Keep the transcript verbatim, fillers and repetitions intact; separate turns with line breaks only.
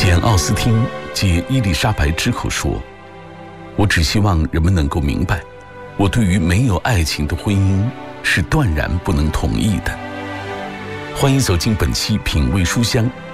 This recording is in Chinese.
简·奥斯汀借伊丽莎白之口说：“我只希望人们能够明白，我对于没有爱情的婚姻是断然不能同意的。”欢迎走进本期品味书香，